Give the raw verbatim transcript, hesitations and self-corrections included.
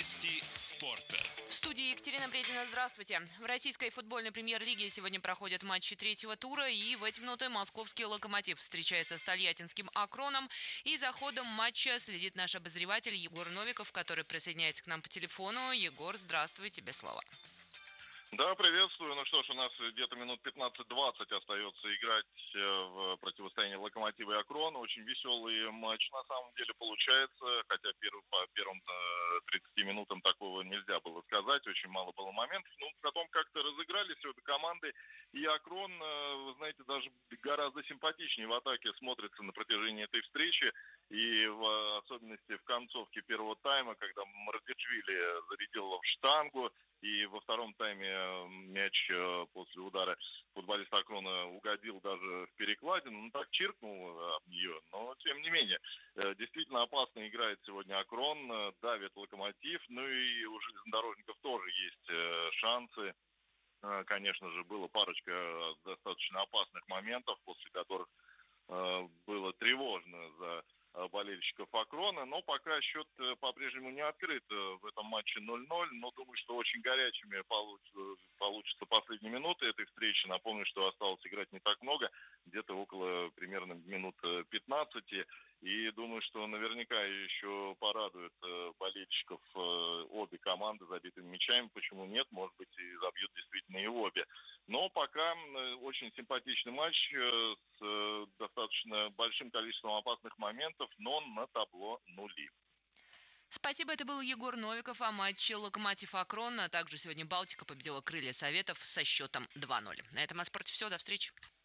Новости спорта. В студии Екатерина Бредина. Здравствуйте. В российской футбольной премьер-лиге сегодня проходят матчи третьего тура, и в эти минуты московский «Локомотив» встречается с тольяттинским «Акроном». И за ходом матча следит наш обозреватель Егор Новиков, который присоединяется к нам по телефону. Егор, здравствуй, тебе слово. Да, приветствую. Ну что ж, у нас где-то минут пятнадцать-двадцать остается играть в противостоянии «Локомотива» и «Акрона». Очень веселый матч на самом деле получается, хотя первый, по первым тридцати минутам такого нельзя было сказать, очень мало было моментов. Но потом как-то разыгрались обе команды, и «Акрон», вы знаете, даже гораздо симпатичнее в атаке смотрится на протяжении этой встречи. И в особенности в концовке первого тайма, когда Мардишвили зарядил в штангу, и во втором тайме мяч после удара футболиста «Акрона» угодил даже в перекладину, ну так чиркнул об нее, но тем не менее. Действительно опасно играет сегодня «Акрон», давит «Локомотив», ну и у железнодорожников тоже есть шансы. Конечно же, было парочка достаточно опасных моментов, после которых было тревожно за болельщиков «Акрона», но пока счет по-прежнему не открыт в этом матче ноль-ноль, но думаю, что очень горячими получатся, получатся последние минуты этой встречи. Напомню, что осталось играть не так много, где-то около примерно минут пятнадцати, и думаю, что наверняка еще порадует болельщиков обе команды забитыми мячами. Почему нет? Может быть, и забьют действительно и обе. Но пока очень симпатичный матч с достаточно большим количеством опасных моментов, но на табло нули. Спасибо, это был Егор Новиков о матче «Локомотив-Акрон». А также сегодня «Балтика» победила «Крылья Советов» со счетом два ноль. На этом о спорте все, до встречи.